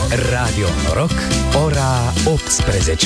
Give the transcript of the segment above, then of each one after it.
Radio Noroc, ora 18.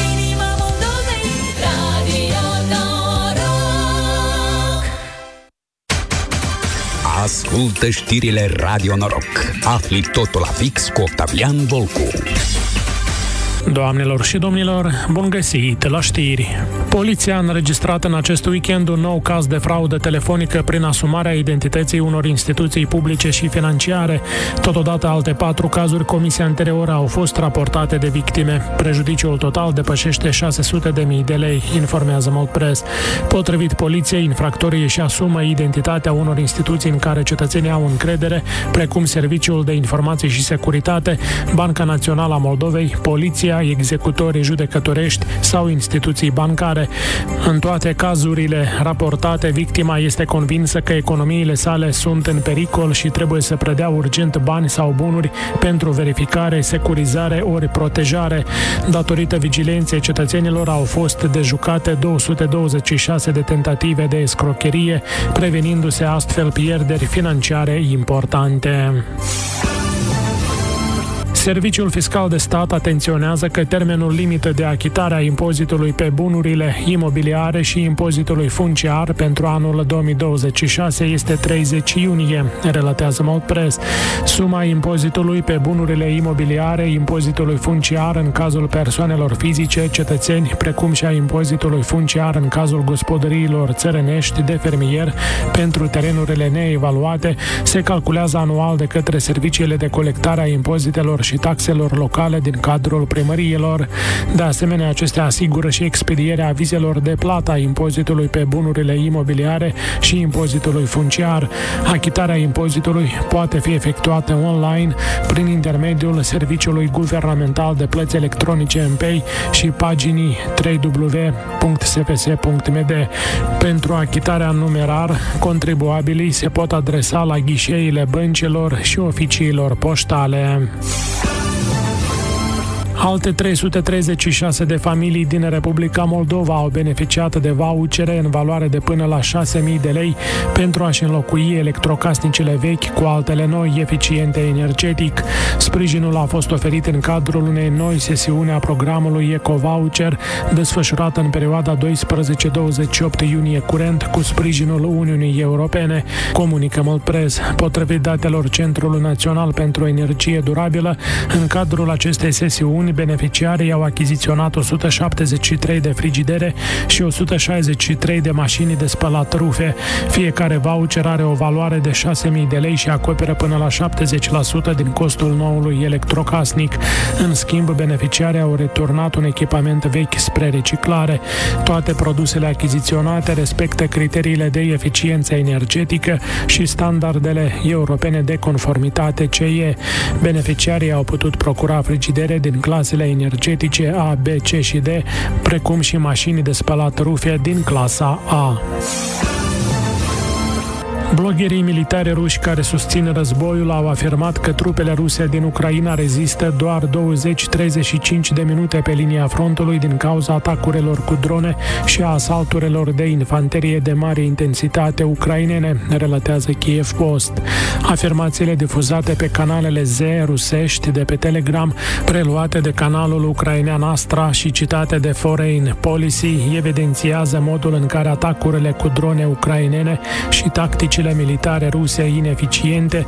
Ascultă știrile Radio Noroc. Afli totul la fix cu Octavian Volcu. Doamnelor și domnilor, bun găsit la știri! Poliția a înregistrat în acest weekend un nou caz de fraudă telefonică prin asumarea identității unor instituții publice și financiare. Totodată, alte 4 cazuri comise anterior au fost raportate de victime. Prejudiciul total depășește 600.000 de lei, informează Moldpress. Potrivit poliției, infractorii își asumă identitatea unor instituții în care cetățenii au încredere, precum Serviciul de Informații și Securitate, Banca Națională a Moldovei, Poliția, executorii judecătorești sau instituții bancare. În toate cazurile raportate, victima este convinsă că economiile sale sunt în pericol și trebuie să predea urgent bani sau bunuri pentru verificare, securizare ori protejare. Datorită vigilenței cetățenilor au fost dejucate 226 de tentative de escrocherie, prevenindu-se astfel pierderi financiare importante. Serviciul Fiscal de Stat atenționează că termenul limită de achitare a impozitului pe bunurile imobiliare și impozitului funciar pentru anul 2026 este 30 iunie, relatează Moldpress. Suma impozitului pe bunurile imobiliare, impozitului funciar în cazul persoanelor fizice, cetățeni, precum și a impozitului funciar în cazul gospodăriilor țărănești de fermier pentru terenurile neevaluate, se calculează anual de către serviciile de colectare a impozitelor și taxelor locale din cadrul primăriilor. De asemenea, acestea asigură și expedierea avizelor de plată a impozitului pe bunurile imobiliare și impozitului funciar. Achitarea impozitului poate fi efectuată online prin intermediul Serviciului Guvernamental de Plăți Electronice MPEI și paginii www.sfs.md. Pentru achitarea în numerar, contribuabilii se pot adresa la ghișeile băncilor și oficiilor poștale. Alte 336 de familii din Republica Moldova au beneficiat de vouchere în valoare de până la 6.000 de lei pentru a-și înlocui electrocasnicele vechi cu altele noi, eficiente energetic. Sprijinul a fost oferit în cadrul unei noi sesiuni a programului Eco-Voucher, desfășurat în perioada 12-28 iunie curent cu sprijinul Uniunii Europene, comunică Moldpress. Potrivit datelor Centrului Național pentru Energie Durabilă, în cadrul acestei sesiuni, beneficiarii au achiziționat 173 de frigidere și 163 de mașini de spălat rufe. Fiecare voucher are o valoare de 6.000 de lei și acoperă până la 70% din costul noului electrocasnic. În schimb, beneficiarii au returnat un echipament vechi spre reciclare. Toate produsele achiziționate respectă criteriile de eficiență energetică și standardele europene de conformitate CE. Beneficiarii au putut procura frigidere din clasele energetice A, B, C și D, precum și mașini de spălat rufe din clasa A. Bloggerii militari ruși care susțin războiul au afirmat că trupele ruse din Ucraina rezistă doar 20-35 de minute pe linia frontului din cauza atacurilor cu drone și a asalturilor de infanterie de mare intensitate ucrainene, relatează Kiev Post. Afirmațiile difuzate pe canalele Z rusești de pe Telegram, preluate de canalul ucrainean Astra și citate de Foreign Policy, evidențiază modul în care atacurile cu drone ucrainene și tacticile militare ruse ineficiente